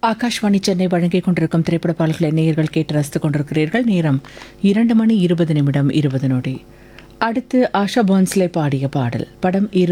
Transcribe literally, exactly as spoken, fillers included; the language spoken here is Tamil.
ஆகாஷ்வாணி சென்னை வழங்கிக் கொண்டிருக்கும் திரைப்பட பாடல்களை நேயர்கள் கேட்டு ரசித்துக் கொண்டிருக்கிறீர்கள். நேரம் இரண்டு மணி இருபது நிமிடம் இருபது நொடி. அடுத்து ஆஷா பான்ஸ்லே பாடிய பாடல். படம் இரு